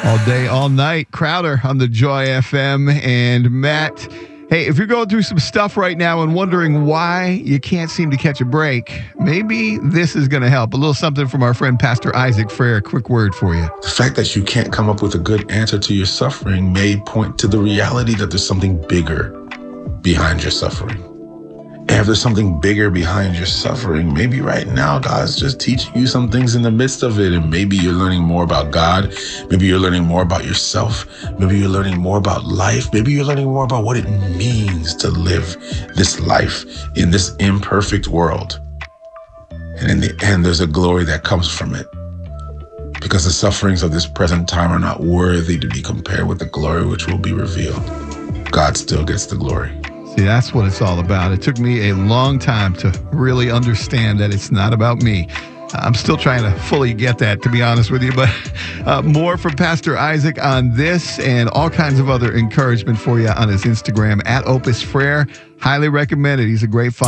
All day, all night. Crowder on the Joy FM. And Matt, hey, if you're going through some stuff right now and wondering why you can't seem to catch a break, maybe this is going to help. A little something from our friend Pastor Isaac Frere. A quick word for you. The fact that you can't come up with a good answer to your suffering may point to the reality that there's something bigger behind your suffering. And if there's something bigger behind your suffering, maybe right now God's just teaching you some things in the midst of it. And maybe you're learning more about God. Maybe you're learning more about yourself. Maybe you're learning more about life. Maybe you're learning more about what it means to live this life in this imperfect world. And in the end, there's a glory that comes from it. Because the sufferings of this present time are not worthy to be compared with the glory which will be revealed. God still gets the glory. See, that's what it's all about. It took me a long time to really understand that it's not about me. I'm still trying to fully get that, to be honest with you. But more from Pastor Isaac on this and all kinds of other encouragement for you on his Instagram, @Opus Frere. Highly recommended. He's a great father.